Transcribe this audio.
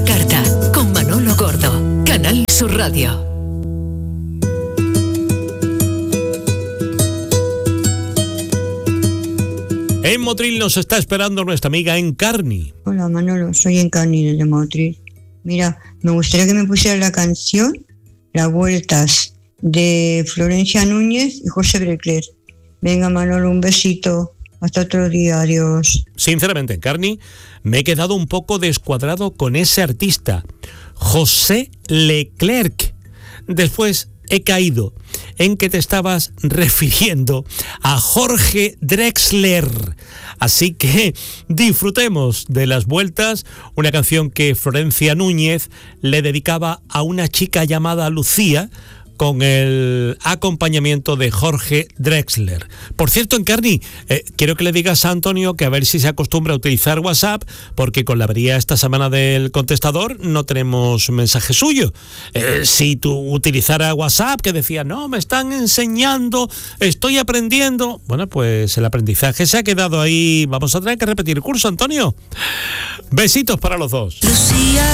carta, con Manolo Gordo. Canal Sur Radio. En Motril nos está esperando nuestra amiga Encarni. Hola Manolo, soy Encarni de Motril. Mira, me gustaría que me pusieras la canción Las Vueltas de Florencia Núñez y José Brecler. Venga Manolo, un besito. Hasta otro día, adiós. Sinceramente, Encarni, me he quedado un poco descuadrado con ese artista, José Leclerc. Después he caído en que te estabas refiriendo a Jorge Drexler. Así que disfrutemos de Las Vueltas, una canción que Florencia Núñez le dedicaba a una chica llamada Lucía, con el acompañamiento de Jorge Drexler. Por cierto, Encarni, quiero que le digas a Antonio que a ver si se acostumbra a utilizar WhatsApp, porque con la avería esta semana del contestador no tenemos mensaje suyo. Si tú utilizaras WhatsApp, que decía, no, me están enseñando, estoy aprendiendo. Bueno, pues el aprendizaje se ha quedado ahí. Vamos a tener que repetir el curso, Antonio. Besitos para los dos. Lucía.